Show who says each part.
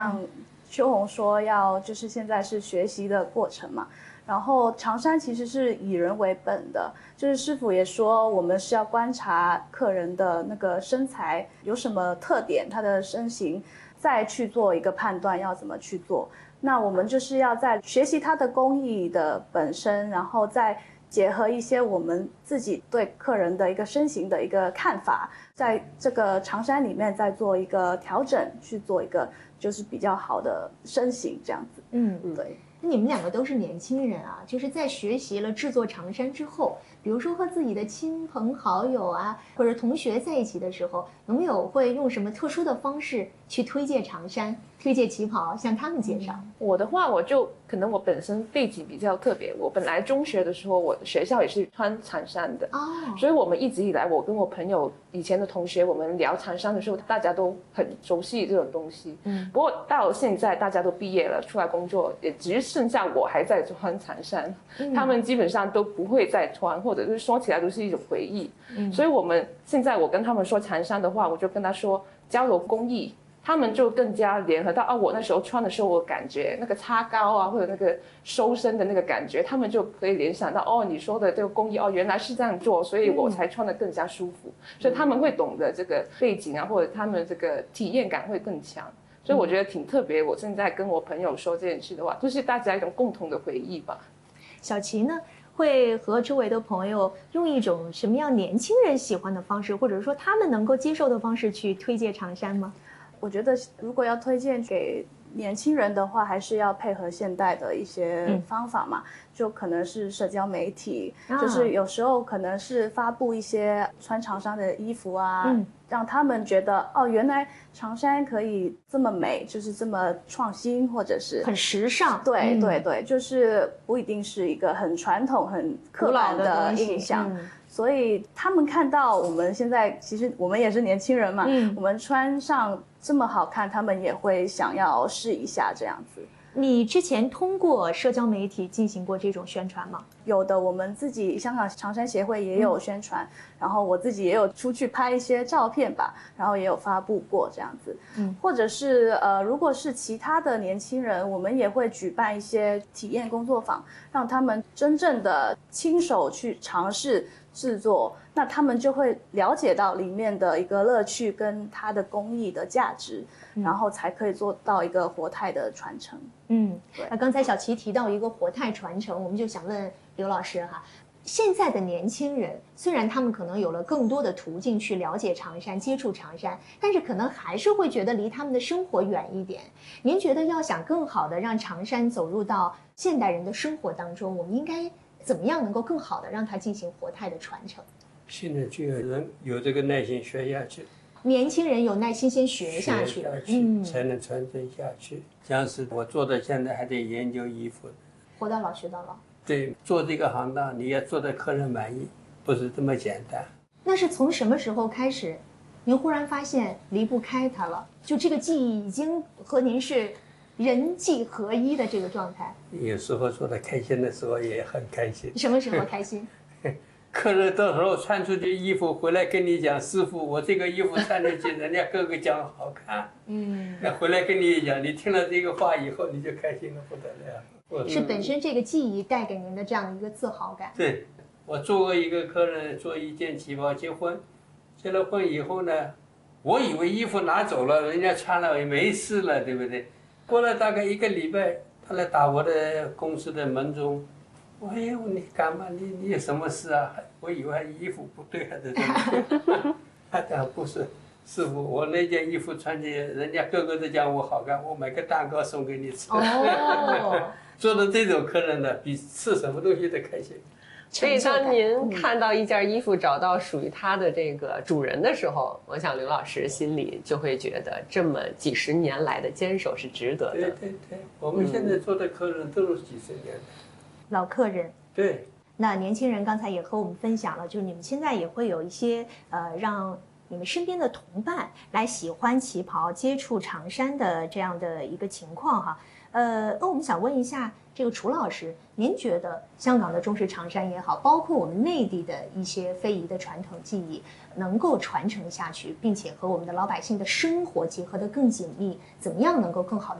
Speaker 1: 像秋红说要就是现在是学习的过程嘛，然后长衫其实是以人为本的，就是师傅也说我们是要观察客人的那个身材有什么特点，他的身形，再去做一个判断要怎么去做。那我们就是要在学习他的工艺的本身，然后再结合一些我们自己对客人的一个身形的一个看法，在这个长衫里面再做一个调整，去做一个就是比较好的身形这样子。对。
Speaker 2: 你们两个都是年轻人啊，就是在学习了制作长衫之后，比如说和自己的亲朋好友啊，或者同学在一起的时候，有没有会用什么特殊的方式去推荐长衫、推荐旗袍，向他们介绍？
Speaker 3: 我的话，可能我本身背景比较特别，我本来中学的时候，我的学校也是穿长衫的，所以我们一直以来，我跟我朋友以前的同学，我们聊长衫的时候，大家都很熟悉这种东西。不过到现在大家都毕业了，出来工作，也只剩下我还在穿长衫，他们基本上都不会再穿，或者是说起来都是一种回忆。所以现在我跟他们说长衫的话，我就跟他说交流工艺。他们就更加联合到我那时候穿的时候，我感觉那个擦高啊，或者那个收身的那个感觉，他们就可以联想到你说的这个工艺原来是这样做，所以我才穿得更加舒服。所以他们会懂得这个背景啊，或者他们这个体验感会更强。所以我觉得挺特别。我现在跟我朋友说这件事的话，就是大家一种共同的回忆吧。
Speaker 2: 小琪呢，会和周围的朋友用一种什么样年轻人喜欢的方式，或者说他们能够接受的方式去推荐长衫吗？
Speaker 1: 我觉得如果要推荐给年轻人的话，还是要配合现代的一些方法嘛，就可能是社交媒体，就是有时候可能是发布一些穿长衫的衣服啊，让他们觉得原来长衫可以这么美，就是这么创新，或者是
Speaker 2: 很时尚。
Speaker 1: 对对对，就是不一定是一个很传统、很刻板的印象。所以他们看到我们现在，其实我们也是年轻人嘛，我们穿上这么好看，他们也会想要试一下这样子。
Speaker 2: 你之前通过社交媒体进行过这种宣传吗？
Speaker 1: 有的，我们自己香港长衫协会也有宣传，然后我自己也有出去拍一些照片吧，然后也有发布过这样子。或者是如果是其他的年轻人，我们也会举办一些体验工作坊，让他们真正的亲手去尝试制作，那他们就会了解到里面的一个乐趣跟它的工艺的价值，然后才可以做到一个活态的传承。
Speaker 2: 对。那刚才小琪提到一个活态传承，我们就想问刘老师哈，现在的年轻人虽然他们可能有了更多的途径去了解长衫、接触长衫，但是可能还是会觉得离他们的生活远一点。您觉得要想更好的让长衫走入到现代人的生活当中，我们应该怎么样能够更好的让它进行活态的传承？
Speaker 4: 现在就有人有这个耐心学下去，
Speaker 2: 年轻人有耐心先学下去，
Speaker 4: 才能传承下去。像是我做到现在还得研究衣服，
Speaker 2: 活到老学到老。
Speaker 4: 对，做这个行当你要做得客人满意，不是这么简单。
Speaker 2: 那是从什么时候开始，您忽然发现离不开它了？就这个技艺已经和您是人技合一的这个状态。
Speaker 4: 有时候做得开心的时候也很开心。
Speaker 2: 什么时候开心？
Speaker 4: 客人到时候穿出去衣服回来跟你讲，师傅，我这个衣服穿出去，人家个个讲好看。那回来跟你讲，你听了这个话以后，你就开心的不得了。
Speaker 2: 是本身这个技艺带给您的这样一个自豪感。
Speaker 4: 对，我做过一个客人做一件旗袍结婚，结了婚以后呢，我以为衣服拿走了，人家穿了也没事了，对不对？过了大概1个礼拜，他来打我的公司的门钟。哎呦，你干嘛？你有什么事啊？我以为衣服不对还是怎么？他讲不是，师傅，我那件衣服穿起，人家个个都讲我好看，我买个蛋糕送给你吃。做的这种客人呢，比吃什么东西都开心。
Speaker 5: 所以当您看到一件衣服找到属于它的这个主人的时候，我想刘老师心里就会觉得这么几十年来的坚守是值得的。
Speaker 4: 对对对，我们现在做的客人都是几十年的
Speaker 2: 老客人。
Speaker 4: 对。
Speaker 2: 那年轻人刚才也和我们分享了，就是你们现在也会有一些让你们身边的同伴来喜欢旗袍、接触长衫的这样的一个情况哈。那我们想问一下这个楚老师，您觉得香港的中式长衫也好，包括我们内地的一些非遗的传统技艺，能够传承下去，并且和我们的老百姓的生活结合得更紧密，怎么样能够更好的